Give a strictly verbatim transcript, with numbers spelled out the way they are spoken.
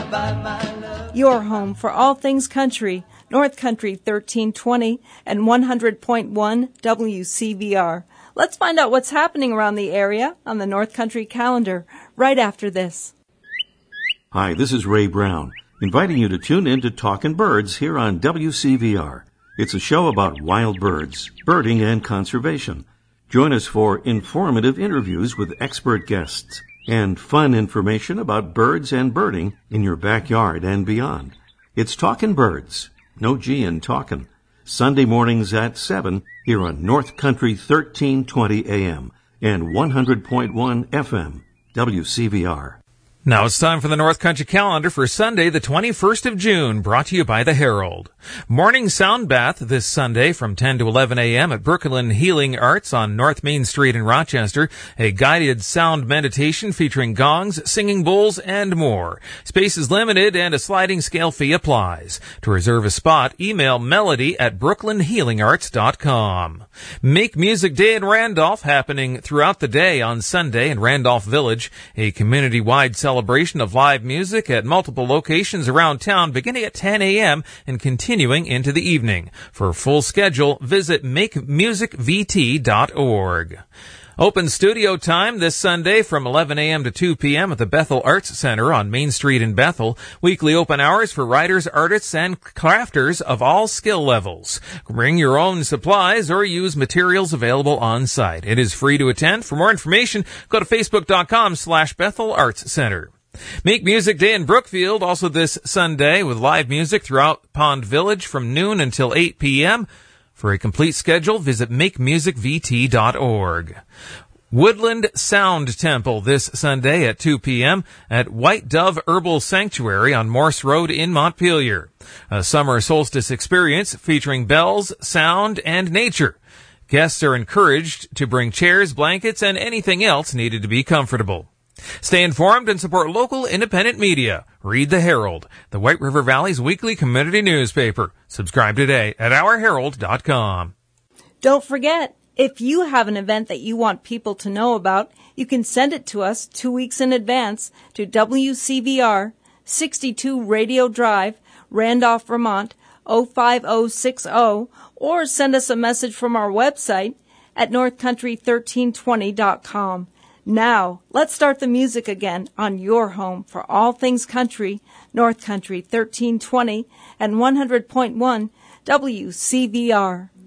by my love. Your home for all things country, North Country thirteen twenty and one hundred point one W C V R. Let's find out what's happening around the area on the North Country calendar right after this. Hi, this is Ray Brown, inviting you to tune in to Talkin' Birds here on W C V R. It's a show about wild birds, birding, and conservation. Join us for informative interviews with expert guests and fun information about birds and birding in your backyard and beyond. It's Talkin' Birds, no G in talkin', Sunday mornings at seven here on North Country thirteen twenty A M and one hundred point one F M, W C V R. Now it's time for the North Country calendar for Sunday, the twenty-first of June, brought to you by the Herald. Morning sound bath this Sunday from ten to eleven A M at Brooklyn Healing Arts on North Main Street in Rochester. A guided sound meditation featuring gongs, singing bowls, and more. Space is limited and a sliding scale fee applies. To reserve a spot, email melody at brooklyn healing arts dot com. Make Music Day in Randolph happening throughout the day on Sunday in Randolph Village. A community-wide celebration celebration of live music at multiple locations around town beginning at ten A M and continuing into the evening. For a full schedule, visit make music v t dot org. Open studio time this Sunday from eleven A M to two P M at the Bethel Arts Center on Main Street in Bethel. Weekly open hours for writers, artists, and crafters of all skill levels. Bring your own supplies or use materials available on site. It is free to attend. For more information, go to facebook.com slash Bethel Arts Center. Make Music Day in Brookfield also this Sunday with live music throughout Pond Village from noon until eight P M For a complete schedule, visit make music v t dot org. Woodland Sound Temple this Sunday at two P M at White Dove Herbal Sanctuary on Morse Road in Montpelier. A summer solstice experience featuring bells, sound, and nature. Guests are encouraged to bring chairs, blankets, and anything else needed to be comfortable. Stay informed and support local independent media. Read the Herald, the White River Valley's weekly community newspaper. Subscribe today at our herald dot com. Don't forget, if you have an event that you want people to know about, you can send it to us two weeks in advance to W C V R, sixty-two Radio Drive, Randolph, Vermont, oh five oh six oh, or send us a message from our website at north country thirteen twenty dot com. Now, let's start the music again on your home for all things country, North Country thirteen twenty and one hundred point one W C V R.